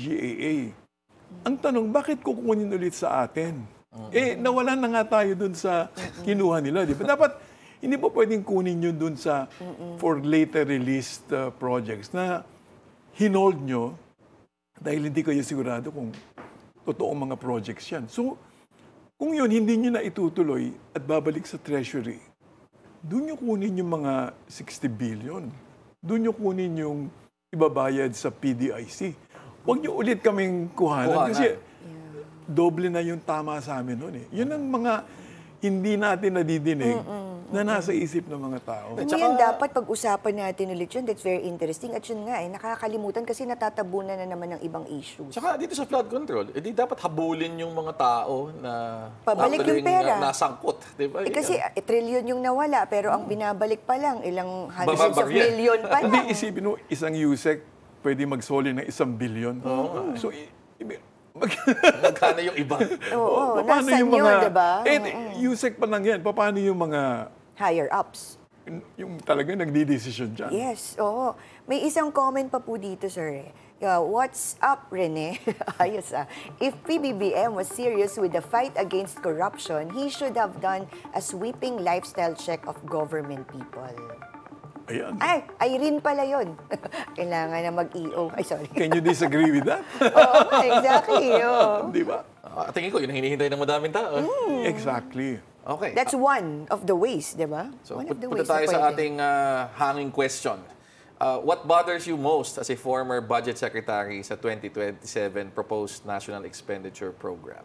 GAA. Ang tanong, bakit kukunin ulit sa atin? Nawalan na nga tayo dun sa kinuha nila. Di ba? Dapat, hindi po pwedeng kunin yun dun sa for later released projects na hinold nyo dahil hindi kayo sigurado kung totoong mga projects yan. So, kung yun, hindi nyo na itutuloy at babalik sa Treasury, doon nyo kunin yung mga 60 billion. Doon nyo kunin yung ibabayad sa PDIC. Huwag nyo ulit kaming kuhanan kasi doble na yung tama sa amin noon. Yun ang mga hindi natin nadidinig na nasa isip ng mga tao. Ngayon dapat pag-usapan natin ulit yun. That's very interesting. At yun nga, nakakalimutan kasi natatabunan na naman ng ibang issues. Tsaka dito sa flood control, edi dapat habulin yung mga tao na pabalik yung pera. Nasangkot. Diba? Kasi trillion yung nawala, pero ang binabalik pa lang, ilang hundreds of million pa lang. Hindi isipin mo, isang USEC pwede magsoli ng 1 billion. So, magkano yung iba? Oo, nasa inyo, diba? USEC pa lang yan. Paano yung mga higher-ups? Yung talaga nagdidesisyon dyan. Yes, oo. May isang comment pa po dito, sir. What's up, Rene? Ayos If PBBM was serious with the fight against corruption, he should have done a sweeping lifestyle check of government people. Ayan. Ay, Irene pala yun. Kailangan na mag-EO. Ay, sorry. Can you disagree with that? Oo, exactly. Di ba? Tingin ko, yun ang hinihintay ng madaming tao. Exactly. Okay. That's one of the ways, di ba? So, one of the punta ways tayo sa ating hanging question. What bothers you most as a former budget secretary sa 2027 proposed national expenditure program?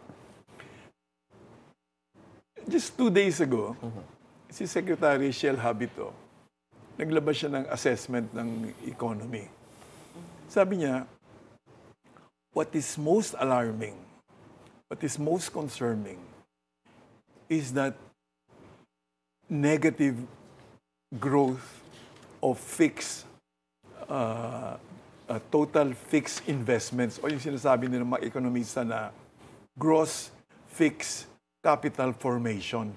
Just 2 days ago, si Secretary Shell Habito, naglabas siya ng assessment ng economy. Sabi niya, what is most alarming, what is most concerning, is that negative growth of total fixed investments, o yung sinasabi ng mga ekonomista na gross fixed capital formation.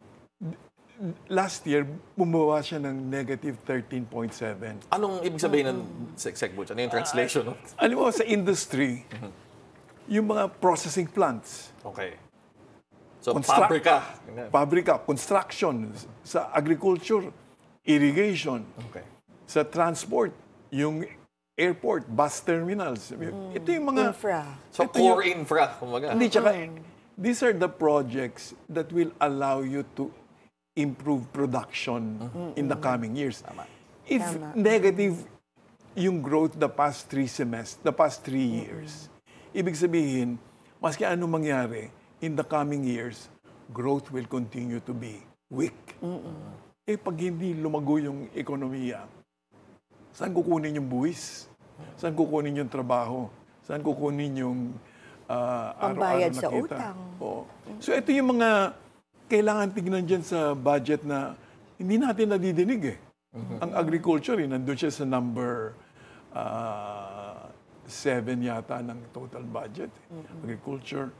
Last year, bumaba siya ng negative 13.7. Anong ibig sabihin ng Sec-Butch? Ano yung translation? Alam mo, sa industry, yung mga processing plants. Okay. So, pabrika, construction, sa agriculture, irrigation, sa transport, yung airport, bus terminals. Ito yung mga... Infra. So, core infra, kumaga. Hindi, tsaka, these are the projects that will allow you to improve production in the coming years. If negative yung growth the past 3 years, ibig sabihin, maski ano mangyari, in the coming years, growth will continue to be weak. Pag hindi lumago yung ekonomiya, saan kukunin yung buwis? Saan kukunin yung trabaho? Saan kukunin yung pambayad araw-araw sa na kita? utang. So ito yung mga kailangan tignan dyan sa budget na hindi natin nadidinig Ang agriculture, nandun siya sa number 7 yata ng total budget. Agriculture,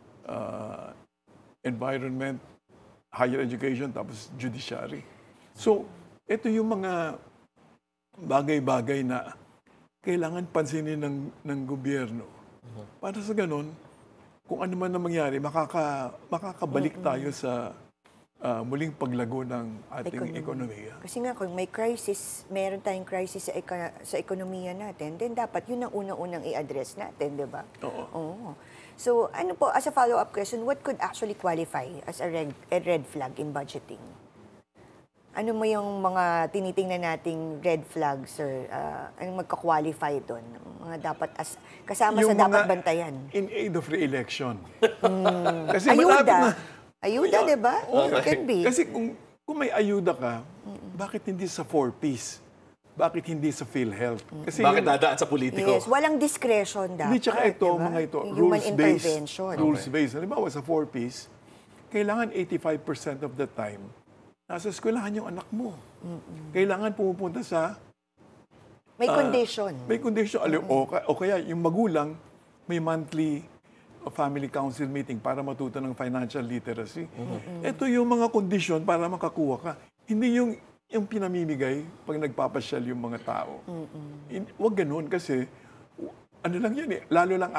environment, higher education, tapos judiciary. So, ito yung mga bagay-bagay na kailangan pansinin ng gobyerno. Para sa ganun, kung ano man na mangyari, makakabalik tayo sa muling paglago ng ating ekonomiya. Kasi nga, kung may crisis, meron tayong crisis sa ekonomiya natin, then dapat yun ang unang-unang i-address natin, di ba? Oo. So, ano po, as a follow-up question, what could actually qualify as a red flag in budgeting? Ano mo yung mga tinitingnan nating red flags, sir? Anong magka-qualify doon? Mga dapat kasama yung sa dapat bantayan. In aid of re-election. Kasi ayuda. Ayuda, di ba? It can be. Kasi kung may ayuda ka, bakit hindi sa 4Ps? Bakit hindi sa PhilHealth? Kasi bakit dadaan sa politiko? Yes, walang discretion dapat. Hindi, tsaka ito, diba? Mga ito, rules-based. Halimbawa, sa 4Ps, kailangan 85% of the time, nasa eskwelahan yung anak mo. Kailangan pumupunta sa... May condition. May condition. O kaya yung magulang, may monthly family council meeting para matuto ng financial literacy. Ito yung mga condition para makakuha ka. Hindi yung pinamimigay pag nagpapasyal yung mga tao. Huwag ganun kasi ano lang yun eh, lalo lang